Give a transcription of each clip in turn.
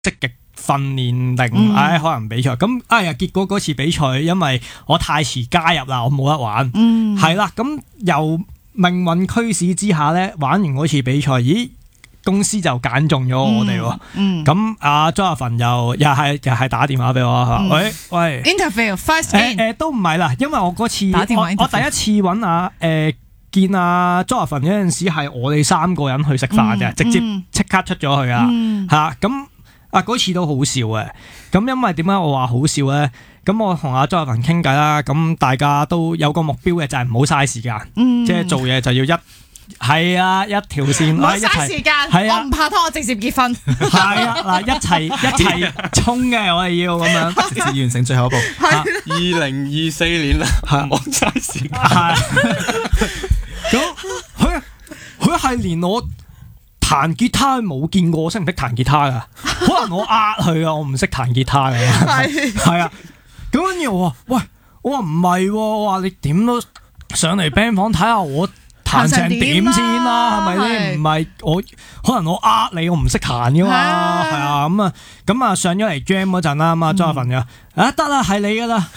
積極訓練定可能比賽咁結果嗰次比賽因為我太遲加入啦，我冇得玩，係啦，咁由命運驅使之下咧，玩完嗰次比賽，咦，公司就揀中咗我哋喎，咁阿 Jonathan 又係打電話俾我，喂 interview first 都唔係啦，因為我嗰次我第一次揾見阿 Jonathan 嗰陣時係我哋3個人去食飯嘅，直接即刻出咗去啊，咁嗰次都好笑嘅，咁因為點解我話好笑咧？咁我同阿 Jonathan 傾偈啦，咁大家都有個目標嘅，就係唔好嘥時間，即係做嘢就要一條線， 唔好嘥時間，我唔拍拖，我直接結婚， 係啊，嗱一齊衝嘅，我哋要咁樣直接完成最後一步。 2024年啦，唔好嘥時間。 咁佢係連我彈吉他冇見過，我識唔識彈吉他噶？可能我呃佢啊，我唔識彈吉他嘅。係啊，咁跟住我話，喂，我話唔係，我話你點都上嚟 band 房睇下我彈成點先啦，係咪咧？唔係我可能我呃你，我唔識彈噶嘛，係啊，咁啊上咗嚟 jam 嗰陣啦，咁啊 Jonathan 就得啦，係你噶啦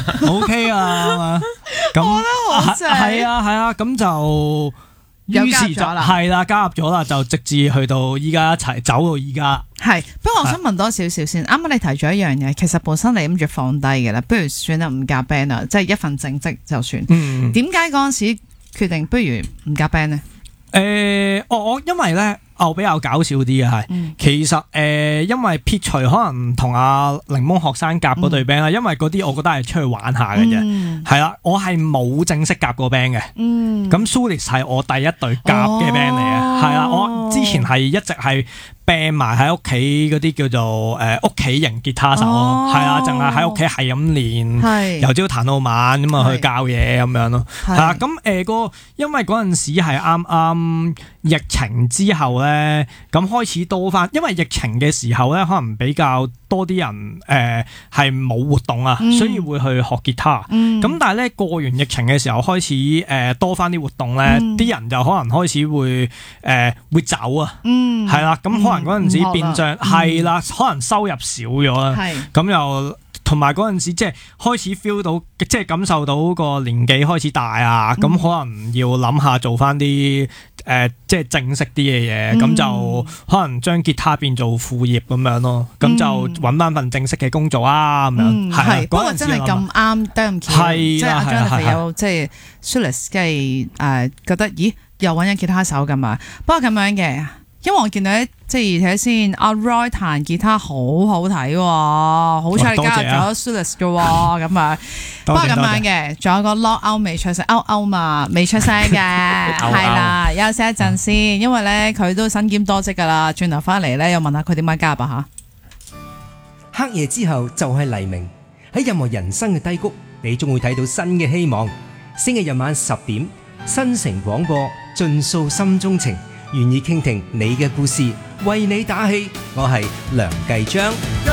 ，OK 啊，咁我覺得好正， 係啊，咁就。於是就係啦，加入咗啦，就直至去到依家一齊走到依家。 係，不過我想問多少少先。啱啱你提咗一樣嘢，其實本身你諗住放低嘅啦，不如算啦，唔夾 band 啦，即係一份正職就算。點解嗰陣時決定不如唔夾 band 呢？ 我因為咧，我比較搞笑啲嘅係，其實因為撇除可能同阿檸檬學生夾嗰隊 band 啦，因為嗰啲我覺得係出去玩下嘅啫，係啦，我係冇正式夾過 band 嘅，咁 Sulis 係我第一隊夾嘅 band 嚟嘅，係啦，我之前係一直係病埋喺屋企嗰啲叫做屋企型吉他手咯，係啊，淨係喺屋企係咁練，由朝彈到晚咁啊去教嘢咁樣咯，係啦，咁因為嗰陣時係啱啱疫情之後咧，咁開始多翻，因為疫情嘅時候咧，可能比較多啲人係冇活動啊，所以會去學吉他。咁但係咧過完疫情嘅時候，開始多翻啲活動咧，啲人就可能開始會走啊，係啦，咁可能嗰陣時變相係啦，可能收入少咗啦，咁又。同埋嗰陣時，即係開始 feel 到，即係感受到個年紀開始大啊，咁可能要諗下做翻啲即係正式啲嘅嘢，咁就可能將吉他變做副業咁樣咯，咁就揾翻份正式嘅工作啊，咁樣係。不過真係咁啱得咁巧，即係阿 Jonathan 有即係 Sulis 即係覺得咦又揾緊吉他手㗎嘛？不過咁樣嘅。因為我見到即係睇先，阿 Roy 彈吉他好好睇喎，好彩你加入咗 Sulis 嘅喎，咁啊，不過咁樣嘅，仲有個 lock out 未出聲，歐嘛未出聲嘅，係啦，休息一陣先，因為咧佢都身兼多職噶啦，轉頭翻嚟咧又問下佢點解加入啊嚇。黑夜之後就係黎明，喺任何人生嘅低谷，你總會睇到新嘅希望。星期日晚10點，新城廣播盡訴心中情。願意傾聽你嘅故事，為你打氣。我係梁繼章。